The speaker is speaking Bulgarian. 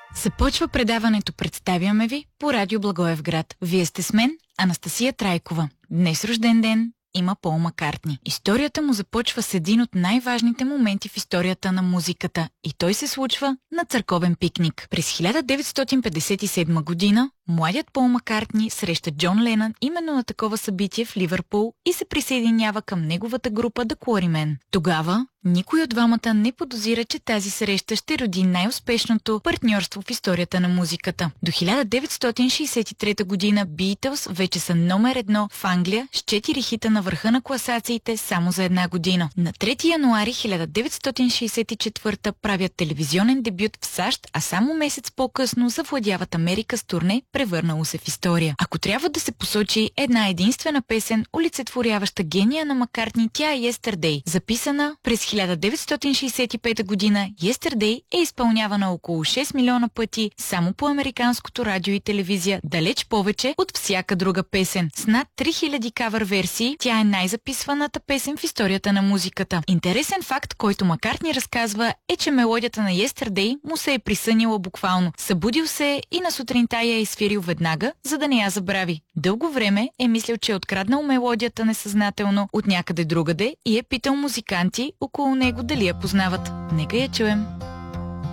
Започва предаването "Представяме ви" по радио Благоевград. Вие сте с мен, Анастасия Трайкова. Днес рожден ден има Пол Маккартни. Историята му започва с един от най-важните моменти в историята на музиката и той се случва на църковен пикник. През 1957 година младият Пол Маккартни среща Джон Ленън именно на такова събитие в Ливърпул и се присъединява към неговата група The Quarrymen. Тогава никой от двамата не подозира, че тази среща ще роди най-успешното партньорство в историята на музиката. До 1963 година Beatles вече са номер 1 в Англия с 4 хита на върха на класациите само за една година. На 3 януари 1964 правят телевизионен дебют в САЩ, а само месец по-късно завладяват Америка с турне, превърнало се в история. Ако трябва да се посочи една единствена песен, олицетворяваща гения на Маккартни, тя е Yesterday. Записана през 1965 година, Yesterday е изпълнявана около 6 милиона пъти само по американското радио и телевизия, далеч повече от всяка друга песен. С над 3000 кавър версии, тя е най-записваната песен в историята на музиката. Интересен факт, който Маккартни разказва, е, че мелодията на Yesterday му се е присънила буквално. Събудил се и на сутринта я е изфирил веднага, за да не я забрави. Дълго време е мислил, че е откраднал мелодията несъзнателно от някъде другаде и е питал музиканти около него дали я познават. Нека я чуем.